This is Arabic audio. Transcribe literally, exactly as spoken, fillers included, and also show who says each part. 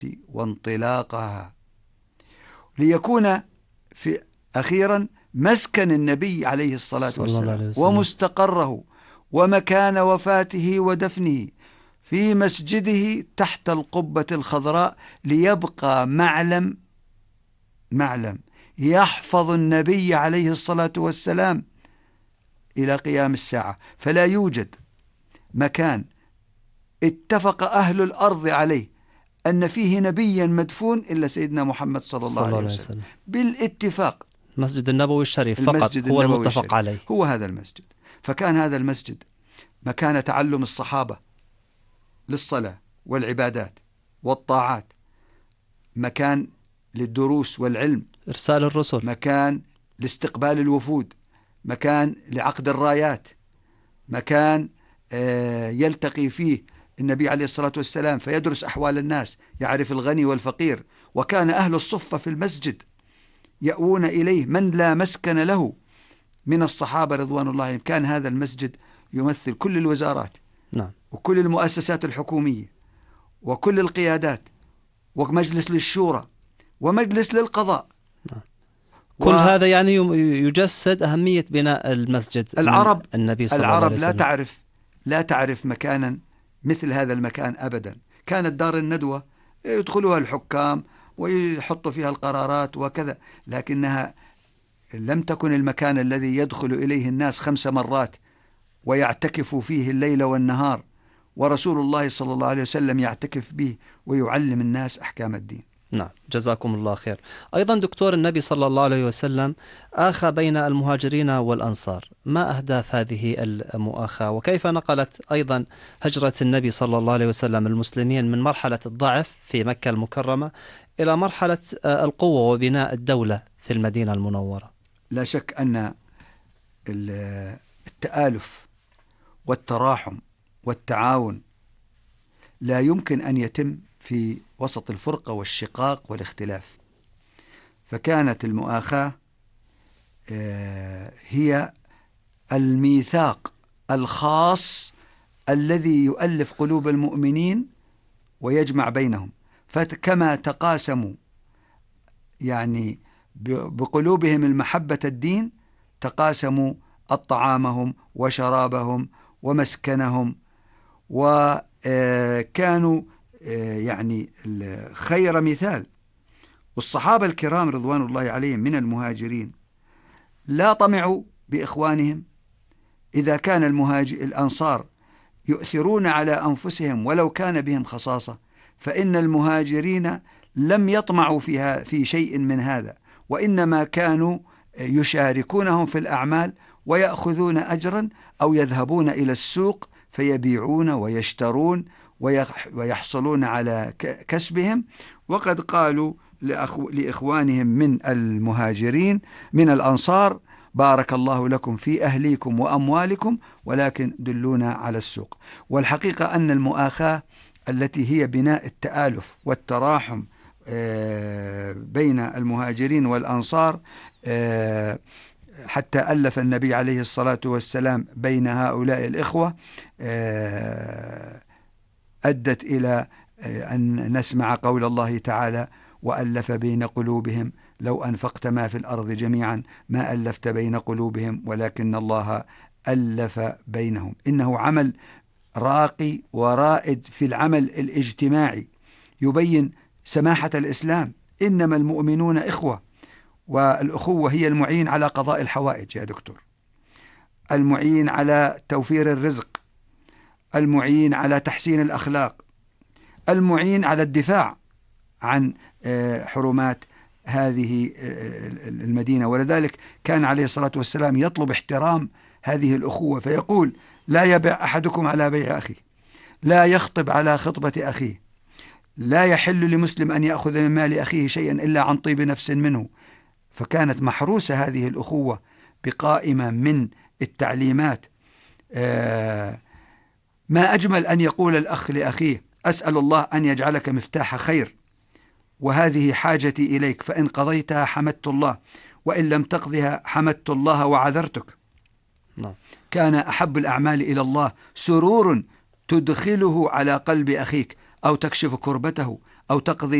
Speaker 1: وانطلاقها، ليكون في أخيرا مسكن النبي عليه الصلاة والسلام ومستقره ومكان وفاته ودفنه في مسجده تحت القبة الخضراء، ليبقى معلم معلم يحفظ النبي عليه الصلاة والسلام إلى قيام الساعة. فلا يوجد مكان اتفق أهل الأرض عليه أن فيه نبيا مدفون إلا سيدنا محمد صلى الله عليه وسلم بالاتفاق.
Speaker 2: المسجد النبوي الشريف فقط هو المتفق عليه،
Speaker 1: هو هذا المسجد. فكان هذا المسجد مكان تعلم الصحابة للصلاة والعبادات والطاعات، مكان للدروس والعلم،
Speaker 2: إرسال الرسل،
Speaker 1: مكان لاستقبال الوفود، مكان لعقد الرايات، مكان يلتقي فيه النبي عليه الصلاة والسلام فيدرس أحوال الناس، يعرف الغني والفقير. وكان أهل الصفة في المسجد يأوون إليه من لا مسكن له من الصحابة رضوان الله عليهم. كان هذا المسجد يمثل كل الوزارات،
Speaker 2: نعم،
Speaker 1: وكل المؤسسات الحكومية وكل القيادات، ومجلس للشورى ومجلس للقضاء.
Speaker 2: نعم. كل و... هذا يعني يجسد أهمية بناء المسجد.
Speaker 1: العرب
Speaker 2: النبي صلى
Speaker 1: العرب
Speaker 2: الله عليه وسلم
Speaker 1: لا تعرف لا تعرف مكانا مثل هذا المكان أبدا. كانت دار الندوة يدخلها الحكام ويحطوا فيها القرارات وكذا، لكنها لم تكن المكان الذي يدخل إليه الناس خمس مرات ويعتكفوا فيه الليل والنهار، ورسول الله صلى الله عليه وسلم يعتكف به ويعلم الناس أحكام الدين.
Speaker 2: نعم، جزاكم الله خير. أيضا دكتور، النبي صلى الله عليه وسلم آخى بين المهاجرين والأنصار، ما أهداف هذه المؤاخاة، وكيف نقلت أيضا هجرة النبي صلى الله عليه وسلم المسلمين من مرحلة الضعف في مكة المكرمة إلى مرحلة القوة وبناء الدولة في المدينة المنورة؟
Speaker 1: لا شك أن التآلف والتراحم والتعاون لا يمكن أن يتم في وسط الفرقة والشقاق والاختلاف. فكانت المؤاخاة هي الميثاق الخاص الذي يؤلف قلوب المؤمنين ويجمع بينهم. فكما تقاسموا يعني بقلوبهم المحبة الدين، تقاسموا الطعامهم وشرابهم ومسكنهم، وكانوا يعني خير مثال. والصحابة الكرام رضوان الله عليهم من المهاجرين لا طمعوا بإخوانهم. إذا كان المهاجر الأنصار يؤثرون على أنفسهم ولو كان بهم خصاصة، فإن المهاجرين لم يطمعوا فيها في شيء من هذا، وإنما كانوا يشاركونهم في الأعمال ويأخذون أجرا، أو يذهبون إلى السوق فيبيعون ويشترون ويحصلون على كسبهم. وقد قالوا لإخوانهم من المهاجرين من الأنصار: بارك الله لكم في أهليكم وأموالكم، ولكن دلونا على السوق. والحقيقة أن المؤاخاة التي هي بناء التآلف والتراحم بين المهاجرين والأنصار، حتى ألف النبي عليه الصلاة والسلام بين هؤلاء الإخوة، أدت إلى أن نسمع قول الله تعالى: وألف بين قلوبهم لو أنفقت ما في الأرض جميعا ما ألفت بين قلوبهم ولكن الله ألف بينهم. إنه عمل راقي ورائد في العمل الاجتماعي، يبين سماحة الإسلام. إنما المؤمنون إخوة، والأخوة هي المعين على قضاء الحوائج يا دكتور، المعين على توفير الرزق، المعين على تحسين الأخلاق، المعين على الدفاع عن حرمات هذه المدينة. ولذلك كان عليه الصلاة والسلام يطلب احترام هذه الأخوة، فيقول: لا يبع أحدكم على بيع أخيه، لا يخطب على خطبة أخيه، لا يحل لمسلم أن يأخذ من مال أخيه شيئا إلا عن طيب نفس منه. فكانت محروسة هذه الأخوة بقائمة من التعليمات. ما أجمل أن يقول الأخ لأخيه: أسأل الله أن يجعلك مفتاح خير، وهذه حاجتي إليك، فإن قضيتها حمدت الله، وإن لم تقضها حمدت الله وعذرتك.
Speaker 2: نعم.
Speaker 1: كان أحب الأعمال إلى الله سرور تدخله على قلب أخيك، أو تكشف كربته، أو تقضي